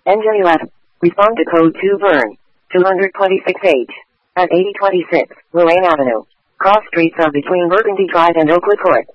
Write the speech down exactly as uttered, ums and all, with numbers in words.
Engine eleven. Respond to code two Vern. two twenty-six H. At eighty twenty-six, Lorraine Avenue. Cross streets are between Burgundy Drive and Oakwood Court.